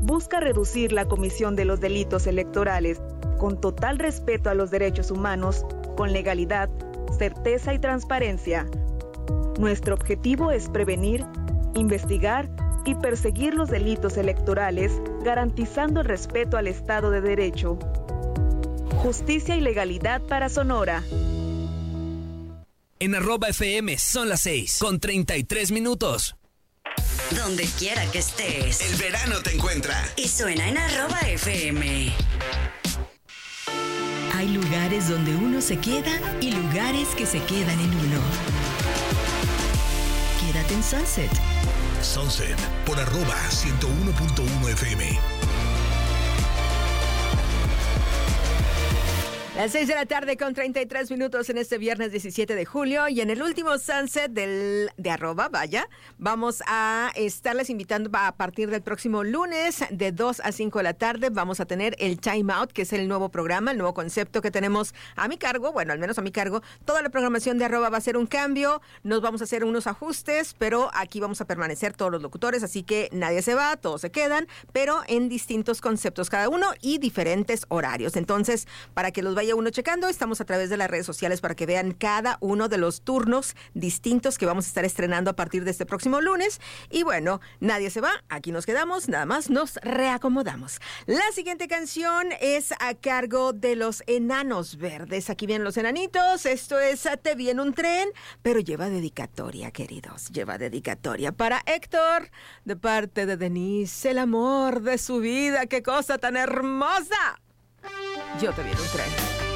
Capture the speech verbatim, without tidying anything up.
busca reducir la comisión de los delitos electorales con total respeto a los derechos humanos, con legalidad, certeza y transparencia. Nuestro objetivo es prevenir, investigar y perseguir los delitos electorales, garantizando el respeto al Estado de Derecho. Justicia y legalidad para Sonora. En arroba F M son las seis con treinta y tres minutos. Donde quiera que estés, el verano te encuentra. Y suena en arroba F M. Hay lugares donde uno se queda y lugares que se quedan en uno. Quédate en Sunset. Sunset por arroba ciento uno punto uno F M. Las seis de la tarde con treinta y tres minutos en este viernes diecisiete de julio y en el último Sunset del, de arroba, vaya, vamos a estarles invitando a partir del próximo lunes de dos a cinco de la tarde. Vamos a tener el Time Out, que es el nuevo programa, el nuevo concepto que tenemos a mi cargo, bueno, al menos a mi cargo. Toda la programación de arroba va a ser un cambio, nos vamos a hacer unos ajustes, pero aquí vamos a permanecer todos los locutores, así que nadie se va, todos se quedan, pero en distintos conceptos cada uno y diferentes horarios. Entonces, para que los vaya uno checando, estamos a través de las redes sociales para que vean cada uno de los turnos distintos que vamos a estar estrenando a partir de este próximo lunes. Y bueno, nadie se va, aquí nos quedamos, nada más nos reacomodamos. La siguiente canción es a cargo de los Enanos Verdes. Aquí vienen los enanitos, esto es Te vi en un tren, pero lleva dedicatoria, queridos, lleva dedicatoria para Héctor, de parte de Denise, el amor de su vida, qué cosa tan hermosa. Yo te vi en un tren.